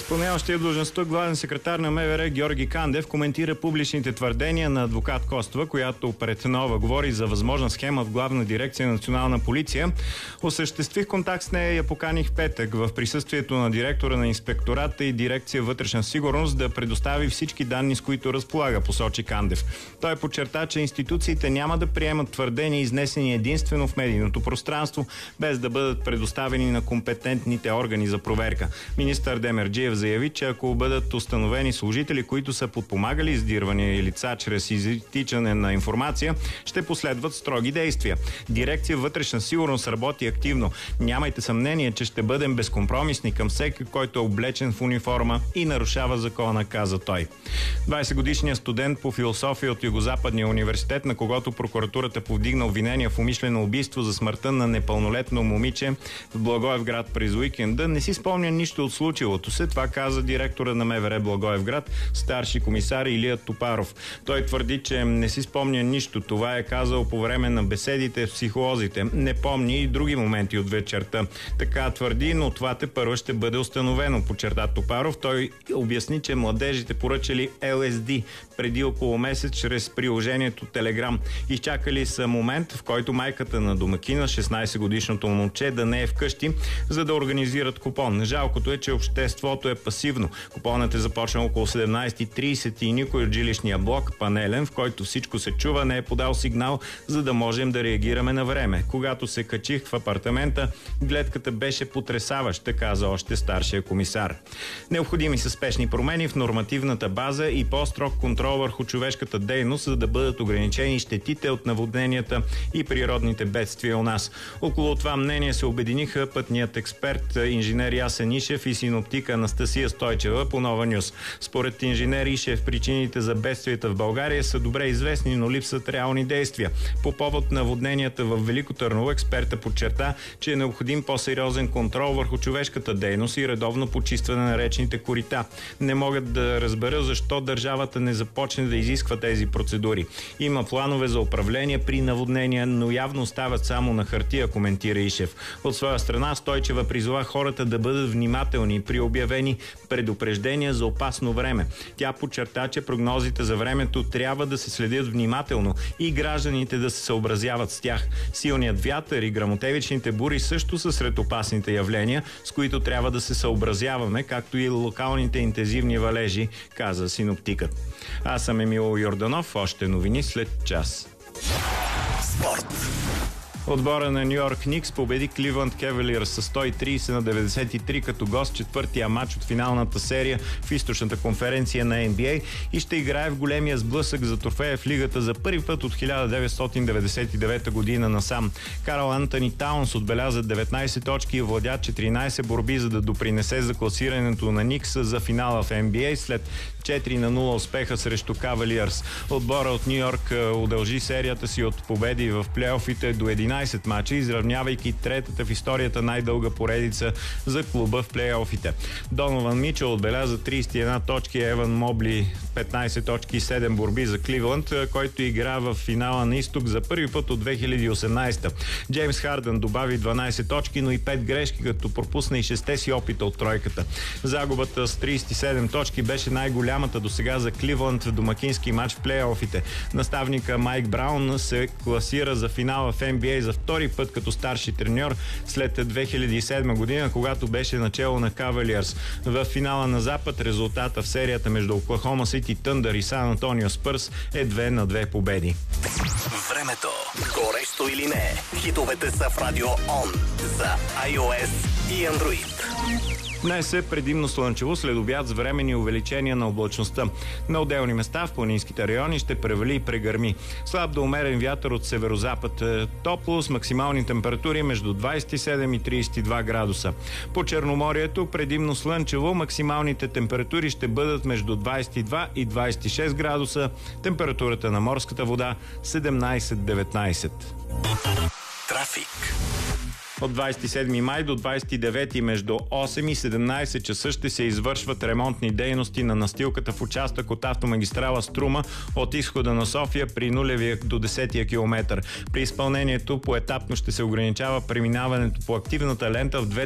Изпълняващия длъжността главен секретар на МВР Георги Кандев коментира публичните твърдения на адвокат Костова, която пред Нова говори за възможна схема в Главна дирекция Национална полиция. Осъществих контакт с нея и я поканих в петък в присъствието на директора на инспектората и дирекция вътрешна сигурност да предостави всички данни, с които разполага, посочи Кандев. Той подчерта, че институциите няма да приемат твърдения, изнесени единствено в медийното пространство, без да бъдат предоставени на компетентните органи за проверка. Министър Демерджиев заяви, че ако бъдат установени служители, които са подпомагали издирвания и лица чрез изтичане на информация, ще последват строги действия. Дирекция вътрешна сигурност работи активно. Нямайте съмнение, че ще бъдем безкомпромисни към всеки, който е облечен в униформа и нарушава закона, каза той. 20-годишният студент по философия от Югозападния университет, на когото прокуратурата повдигна обвинения в умишлено убийство за смъртта на непълнолетно момиче в Благоевград през уикенда, не си спомня нищо от случилото се. Това каза директора на МВР Благоевград, старши комисар Илия Топаров. Той твърди, че не си спомня нищо. Това е казал по време на беседите с психолозите. Не помни и други моменти от вечерта. Така твърди, но това тепърва ще бъде установено, подчерта Топаров. Той обясни, че младежите поръчали LSD преди около месец чрез приложението Telegram. Изчакали са момент, в който майката на домакина, 16-годишното момче, да не е вкъщи, за да организират купон. Жалкото е, че обществото е пасивно. Купонът е започнал около 17:30 и никой от жилищния блок, панелен, в който всичко се чува, не е подал сигнал, за да можем да реагираме на време. Когато се качих в апартамента, гледката беше потресаваща, каза още старшия комисар. Необходими са спешни промени в нормативната база и по-строг контрол върху човешката дейност, за да бъдат ограничени щетите от наводненията и природните бедствия у нас. Около това мнение се обединиха пътният експерт инженер Ясен Ишев и синоптика Анастасия Стойчева по Нова Нюс. Според инженер Ишев, причините за бедствията в България са добре известни, но липсват реални действия. По повод наводненията в Велико Търново, експерта подчерта, че е необходим по-сериозен контрол върху човешката дейност и редовно почистване на речните корита. Не могат да разбера защо държавата не започне да изисква тези процедури. Има планове за управление при наводнения, но явно остават само на хартия, коментира Ишев. От своя страна Стойчева призова хората да бъдат внимателни при обявени предупреждения за опасно време. Тя подчерта, че прогнозите за времето трябва да се следят внимателно и гражданите да се съобразяват с тях. Силният вятър и гръмотевичните бури също са сред опасните явления, с които трябва да се съобразяваме, както и локалните интензивни валежи, каза синоптикът. Аз съм Емил Йорданов, още новини след час. Спорт. Отбора на Ню Йорк Никс победи Кливланд Кавалиърс с 130-93 като гост четвъртия матч от финалната серия в източната конференция на NBA и ще играе в големия сблъсък за трофея в лигата за първи път от 1999 година насам. Карл Антони Таунс отбеляза 19 точки и владя 14 борби, за да допринесе за класирането на Никс за финала в NBA след 4-0 успеха срещу Кавалиърс. Отбора от Ню Йорк удължи серията си от победи в плейофите до 11 мача, изравнявайки третата в историята най-дълга поредица за клуба в плейофите. Донован Мичъл отбеляза 31 точки, Еван Мобли 15 точки и 7 борби за Кливланд, който игра в финала на изток за първи път от 2018. Джеймс Хардън добави 12 точки, но и 5 грешки, като пропусна и 6-те си опита от тройката. Загубата с 37 точки беше най-голямата досега за Кливланд в домакински матч в плейофите. Наставника Майк Браун се класира за финала в NBA за втори път като старши треньор след 2007 година, когато беше начело на Кавалиърс. В финала на Запад резултата в серията между Оклахома Сити Тъндър и Сан Антонио Спърс е 2-2 победи. Времето. Горещо или не? Хитовете са в Радио Он за iOS и Android. Днес е предимно слънчево, след обяд с временни увеличения на облачността. На отделни места в планинските райони ще превали и прегърми. Слаб до умерен вятър от северозапад. Топло с максимални температури между 27 и 32 градуса. По Черноморието предимно слънчево, максималните температури ще бъдат между 22 и 26 градуса. Температурата на морската вода 17-19. Трафик. От 27 май до 29 между 8 и 17 часа ще се извършват ремонтни дейности на настилката в участък от автомагистрала Струма от изхода на София при нулевия до 10-я километър. При изпълнението поетапно ще се ограничава преминаването по активната лента в двете